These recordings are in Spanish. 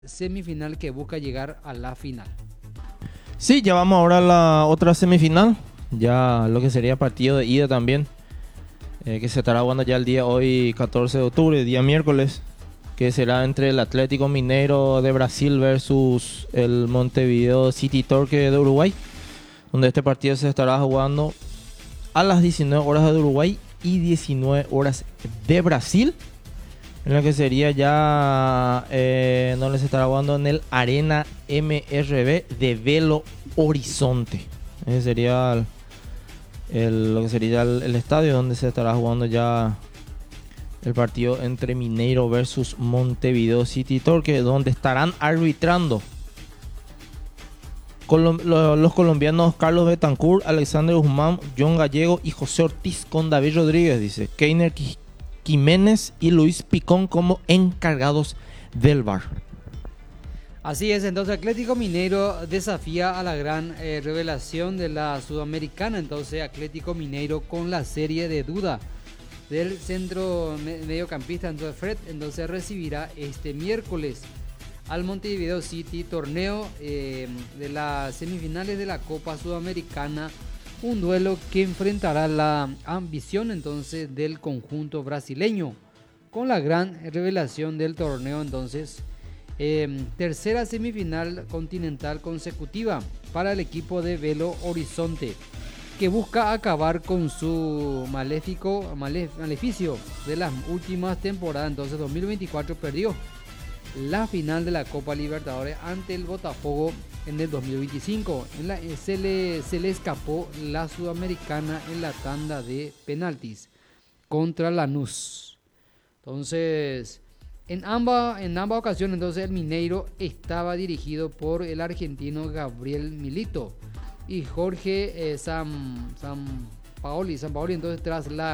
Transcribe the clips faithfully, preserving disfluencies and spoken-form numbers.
semifinal que busca llegar a la final. Sí, ya vamos ahora a la otra semifinal, ya lo que sería partido de ida también, eh, que se estará jugando ya el día hoy catorce de octubre, día miércoles, que será entre el Atlético Mineiro de Brasil versus el Montevideo City Torque de Uruguay, donde este partido se estará jugando a las diecinueve horas de Uruguay y diecinueve horas de Brasil, en lo que sería ya eh, donde se estará jugando en el Arena M R B de Belo Horizonte. Ese sería el, el, lo que sería el, el estadio donde se estará jugando ya el partido entre Mineiro versus Montevideo City Torque, donde estarán arbitrando Colom- lo- los colombianos Carlos Betancourt, Alexander Guzmán, John Gallego y José Ortiz con David Rodríguez, dice Keiner Qui- Jiménez y Luis Picón como encargados del V A R. Así es, entonces Atlético Mineiro desafía a la gran eh, revelación de la Sudamericana. Entonces Atlético Mineiro con la serie de duda del centro me- mediocampista entonces Fred, entonces recibirá este miércoles al Montevideo City, torneo eh, de las semifinales de la Copa Sudamericana, un duelo que enfrentará la ambición entonces del conjunto brasileño con la gran revelación del torneo entonces. Eh, tercera semifinal continental consecutiva para el equipo de Belo Horizonte, que busca acabar con su maléfico male- maleficio de las últimas temporadas. Entonces dos mil veinticuatro perdió la final de la Copa Libertadores ante el Botafogo en el dos mil veinticinco. En la, eh, se, le, se le escapó la Sudamericana en la tanda de penaltis contra Lanús. Entonces, en ambas en ambas ocasiones, entonces el Mineiro estaba dirigido por el argentino Gabriel Milito y Jorge eh, Sam, Sam Paoli, Sam Paoli, entonces tras la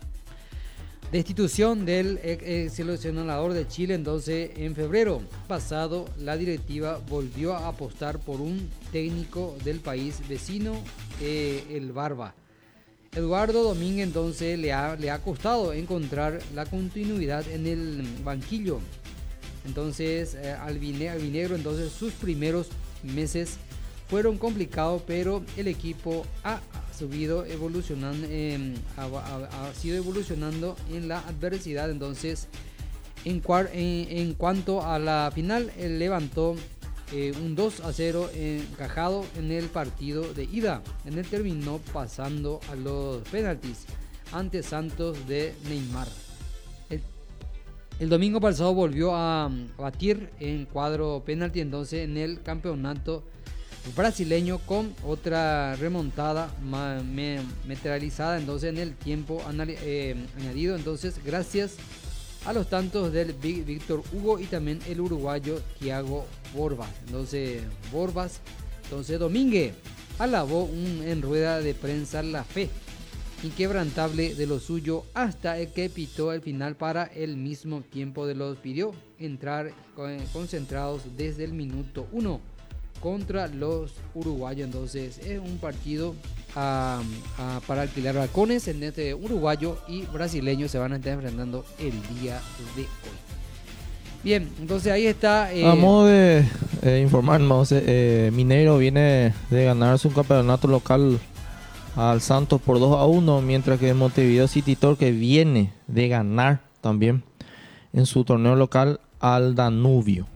destitución del ex, ex seleccionador de Chile, entonces en febrero pasado la directiva volvió a apostar por un técnico del país vecino, eh, el Barba. Eduardo Domínguez entonces le ha, le ha costado encontrar la continuidad en el banquillo. Entonces eh, Albine, Albinegro, entonces sus primeros meses fueron complicados, pero el equipo ha subido evolucionando, eh, ha, ha, ha sido evolucionando en la adversidad. Entonces en, cuar, en, en cuanto a la final, él levantó Eh, un dos a cero encajado en el partido de ida. En el terminó pasando a los penaltis ante Santos de Neymar. El, el domingo pasado volvió a, a batir en cuadro penalti entonces en el campeonato brasileño con otra remontada ma, me, materializada entonces en el tiempo anali, eh, añadido. Entonces gracias a los tantos del Víctor Hugo y también el uruguayo Thiago Borbas. Entonces Borbas, entonces Domínguez alabó un, en rueda de prensa la fe inquebrantable de lo suyo hasta el que pitó el final para el mismo tiempo de los pidió entrar concentrados desde el minuto uno contra los uruguayos. Entonces es un partido a, a, para alquilar balcones en este uruguayo y brasileño se van a estar enfrentando el día de hoy. Bien, entonces ahí está. Eh, a modo de eh, informar, eh, Mineiro viene de ganar su campeonato local al Santos por dos a uno, mientras que Montevideo City Torque viene de ganar también en su torneo local al Danubio.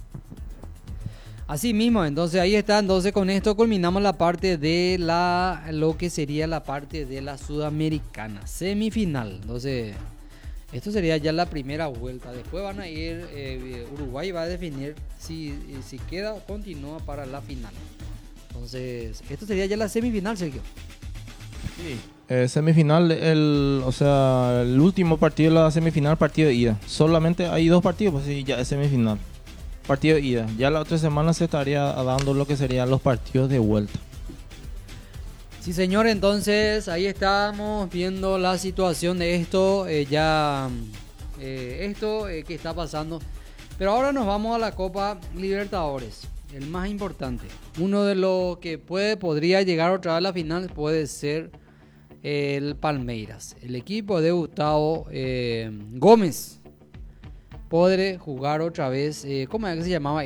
Así mismo, entonces ahí está. Entonces con esto culminamos la parte de la lo que sería la parte de la Sudamericana semifinal. Entonces esto sería ya la primera vuelta. Después van a ir eh, Uruguay va a definir si, si queda o continúa para la final. Entonces esto sería ya la semifinal, Sergio. Sí. Eh, semifinal, el, o sea, el último partido de la semifinal, partido de ida. Solamente hay dos partidos, pues sí, ya es semifinal. Partido de ida. Ya la otra semana se estaría dando lo que serían los partidos de vuelta. Sí, señor, entonces ahí estamos viendo la situación de esto, eh, ya eh, esto eh, que está pasando. Pero ahora nos vamos a la Copa Libertadores, el más importante. Uno de los que puede, podría llegar otra vez a la final puede ser el Palmeiras, el equipo de Gustavo eh, Gómez. podré jugar otra vez. Eh, ¿Cómo era que se llamaba